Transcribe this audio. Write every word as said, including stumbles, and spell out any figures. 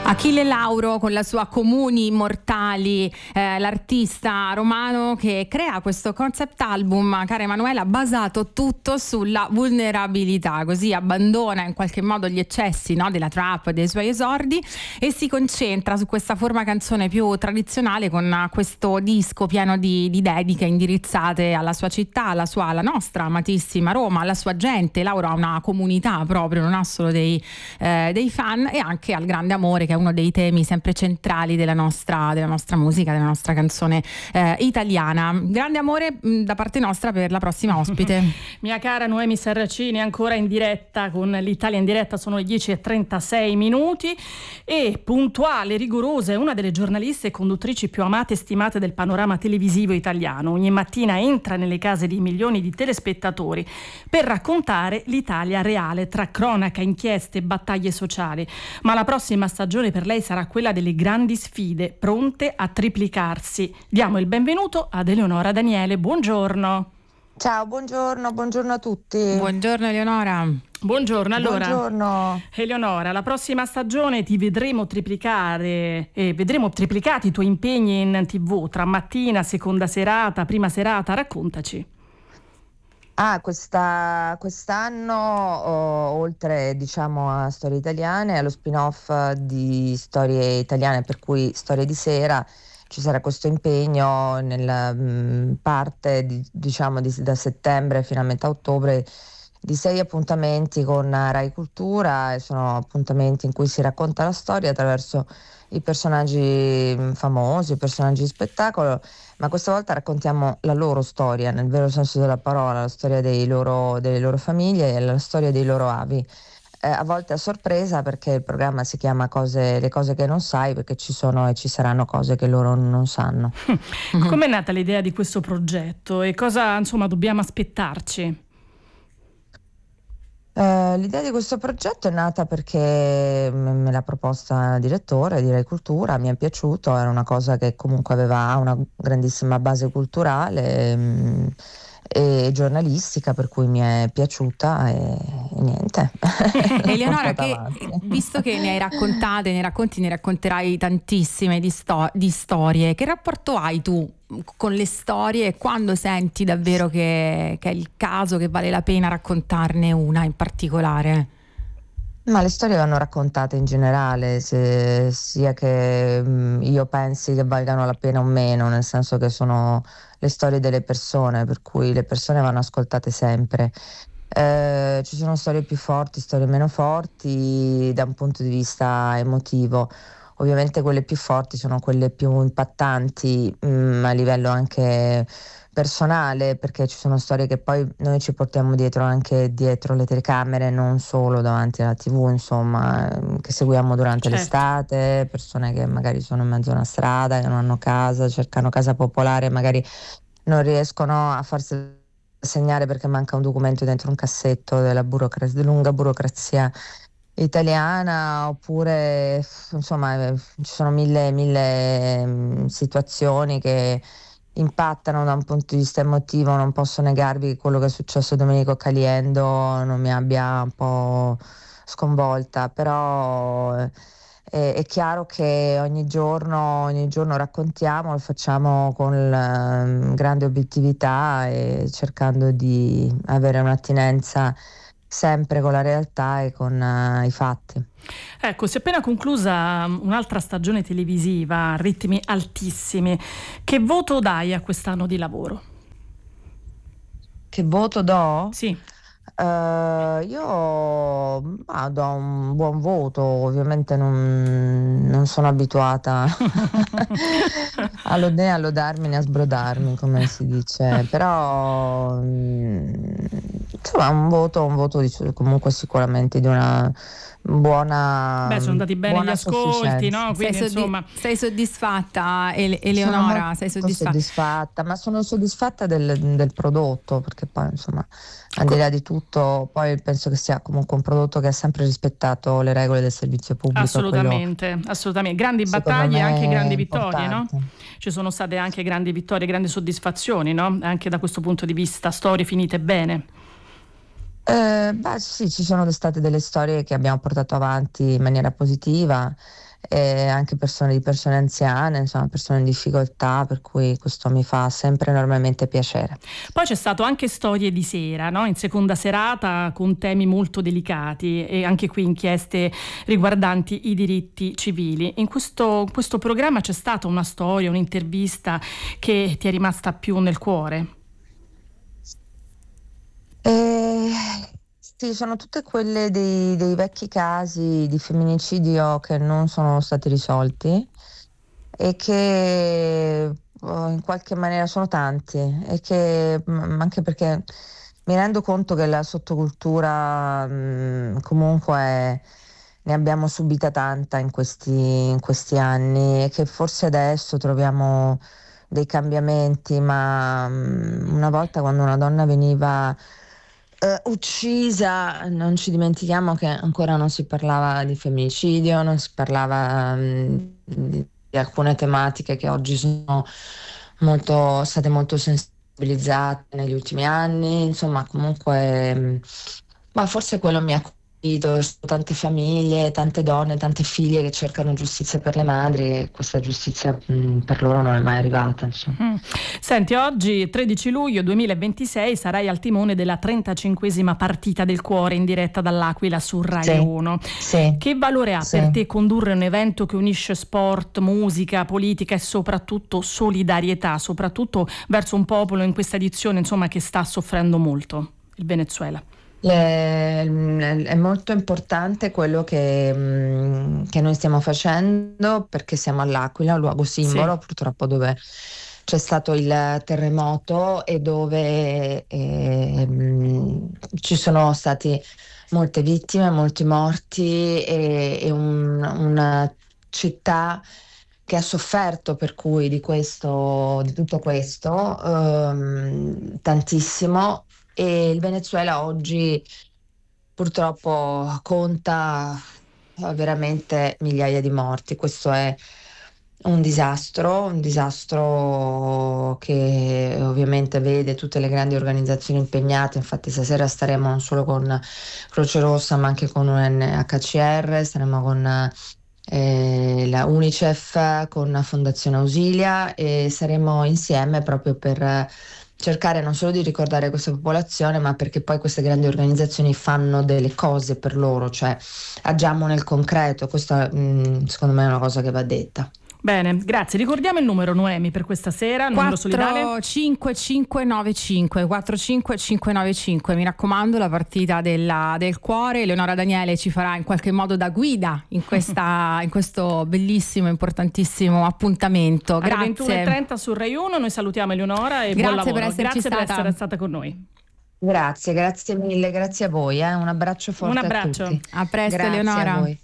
Achille Lauro con la sua Comuni Immortali, eh, l'artista romano che crea questo concept album, cara Emanuela, basato tutto sulla vulnerabilità, così abbandona in qualche modo gli eccessi, no, della trap, dei suoi esordi, e si concentra su questa forma canzone più tradizionale, con questo disco pieno di, di dediche indirizzate alla sua città, alla sua, alla nostra amatissima Roma, alla sua gente. Lauro ha una comunità proprio, non ha solo dei, eh, dei fan, e anche al grande amore, che è uno dei temi sempre centrali della nostra, della nostra musica, della nostra canzone eh, italiana. Grande amore mh, da parte nostra per la prossima ospite. Mia cara Noemi Sarracini, ancora in diretta con l'Italia in diretta, sono le dieci e trentasei minuti, e puntuale, rigorosa, è una delle giornaliste e conduttrici più amate e stimate del panorama televisivo italiano. Ogni mattina entra nelle case di milioni di telespettatori per raccontare l'Italia reale, tra cronaca, inchieste e battaglie sociali. Ma la prossima stagione per lei sarà quella delle grandi sfide, pronte a triplicarsi. Diamo il benvenuto ad Eleonora Daniele. Buongiorno. Ciao, buongiorno, buongiorno a tutti. Buongiorno Eleonora. Buongiorno, allora. Buongiorno. Eleonora, la prossima stagione ti vedremo triplicare, eh, vedremo triplicati i tuoi impegni in tivù, tra mattina, seconda serata, prima serata, raccontaci. Ah, questa, quest'anno, oh, oltre diciamo a Storie Italiane, allo spin-off di Storie Italiane, per cui Storie di Sera, ci sarà questo impegno nella mh, parte di, diciamo di, da settembre fino a metà ottobre, di sei appuntamenti con Rai Cultura, e sono appuntamenti in cui si racconta la storia attraverso i personaggi famosi, i personaggi di spettacolo, ma questa volta raccontiamo la loro storia, nel vero senso della parola, la storia dei loro, delle loro famiglie e la storia dei loro avi. Eh, a volte a sorpresa, perché il programma si chiama cose, Le cose che non sai, perché ci sono e ci saranno cose che loro non sanno. Com'è nata l'idea di questo progetto e cosa, insomma, dobbiamo aspettarci? Uh, l'idea di questo progetto è nata perché me l'ha proposta il direttore di Rai Cultura, mi è piaciuto, era una cosa che comunque aveva una grandissima base culturale mh, e giornalistica, per cui mi è piaciuta e, e niente. Eleonora, che, visto che ne hai raccontate, ne racconti, ne racconterai tantissime di, sto- di storie, che rapporto hai tu con le storie, e quando senti davvero che, che è il caso, che vale la pena raccontarne una in particolare? Ma le storie vanno raccontate in generale, se, sia che mh, io pensi che valgano la pena o meno, nel senso che sono le storie delle persone, per cui le persone vanno ascoltate sempre. Eh, ci sono storie più forti, storie meno forti da un punto di vista emotivo. Ovviamente quelle più forti sono quelle più impattanti mh, a livello anche personale, perché ci sono storie che poi noi ci portiamo dietro anche dietro le telecamere, non solo davanti alla tivù, insomma, che seguiamo durante Certo. l'estate, persone che magari sono in mezzo a una strada, che non hanno casa, cercano casa popolare, magari non riescono a farsi segnare perché manca un documento dentro un cassetto della burocrazia, della lunga burocrazia italiana, oppure insomma ci sono mille mille mh, situazioni che impattano da un punto di vista emotivo. Non posso negarvi che quello che è successo a Domenico Caliendo non mi abbia un po' sconvolta, però eh, è, è chiaro che ogni giorno ogni giorno raccontiamo, lo facciamo con eh, grande obiettività e cercando di avere un'attinenza sempre con la realtà e con uh, i fatti. Ecco, si è appena conclusa un'altra stagione televisiva a ritmi altissimi. Che voto dai a quest'anno di lavoro? Che voto do? Sì. Uh, io ah, do un buon voto, ovviamente non, non sono abituata a lod- né a lodarmi né a sbrodarmi, come si dice, però mh, insomma un voto, un voto di, comunque sicuramente di una buona. Beh, sono andati bene gli ascolti, no? Sei, Quindi, soddi- insomma, sei soddisfatta, Ele- Eleonora? Sei sono soddisfatta? soddisfatta, ma sono soddisfatta del, del prodotto, perché poi insomma al di là di tutto poi penso che sia comunque un prodotto che ha sempre rispettato le regole del servizio pubblico. assolutamente, assolutamente. Grandi Secondo battaglie e me anche grandi è vittorie, no? importante. Ci sono state anche grandi vittorie, grandi soddisfazioni, no? Anche da questo punto di vista, storie finite bene. Eh, beh, sì, ci sono state delle storie che abbiamo portato avanti in maniera positiva, e anche persone di persone anziane, insomma, persone in difficoltà, per cui questo mi fa sempre enormemente piacere. Poi c'è stato anche Storie di sera, no? In seconda serata, con temi molto delicati e anche qui inchieste riguardanti i diritti civili. In questo, in questo programma c'è stata una storia, un'intervista che ti è rimasta più nel cuore? Eh, sì, sono tutte quelle dei, dei vecchi casi di femminicidio che non sono stati risolti e che oh, in qualche maniera sono tanti, e che mm, anche perché mi rendo conto che la sottocultura mm, comunque ne abbiamo subita tanta in questi, in questi anni, e che forse adesso troviamo dei cambiamenti, ma mm, una volta, quando una donna veniva eh, uccisa, non ci dimentichiamo che ancora non si parlava di femminicidio, non si parlava mm, di, di alcune tematiche che oggi sono molto, state molto sensibilizzate negli ultimi anni. Insomma, comunque, mm, ma forse quello mi ha colpito. Sono tante famiglie, tante donne, tante figlie che cercano giustizia per le madri, e questa giustizia mm, per loro non è mai arrivata, insomma. Mm. Senti, oggi tredici luglio duemilaventisei sarai al timone della trentacinquesima partita del cuore in diretta dall'Aquila su Rai Sì, uno. sì, Che valore ha sì. per te condurre un evento che unisce sport, musica, politica e soprattutto solidarietà, soprattutto verso un popolo in questa edizione, insomma, che sta soffrendo molto, il Venezuela? Le- È molto importante quello che, mm, che noi stiamo facendo, perché siamo all'Aquila, un luogo simbolo, Sì. purtroppo, dove c'è stato il terremoto e dove eh, mm, ci sono stati molte vittime, molti morti, e, e un- una città che ha sofferto per cui di questo, di tutto questo, ehm, tantissimo. E il Venezuela oggi purtroppo conta eh, veramente migliaia di morti. Questo è un disastro, un disastro che ovviamente vede tutte le grandi organizzazioni impegnate. Infatti stasera staremo non solo con Croce Rossa, ma anche con U N H C R, staremo con eh, la UNICEF, con Fondazione Ausilia, e saremo insieme proprio per cercare non solo di ricordare questa popolazione, ma perché poi queste grandi organizzazioni fanno delle cose per loro, cioè agiamo nel concreto. Questa mh, secondo me è una cosa che va detta. Bene, grazie. Ricordiamo il numero, Noemi, per questa sera, il numero solidale. quattro cinque cinque nove cinque quattro cinque cinque nove cinque. Mi raccomando, la partita della, del cuore. Eleonora Daniele ci farà in qualche modo da guida in, questa, in questo bellissimo, importantissimo appuntamento. Alle Grazie. ventuno e trenta su Rai uno. Noi salutiamo Eleonora e Grazie buon lavoro. per esserci Grazie per stata. essere stata con noi. Grazie, grazie mille, grazie a voi, eh. Un abbraccio forte Un abbraccio. a tutti. A presto, Grazie Eleonora. a voi.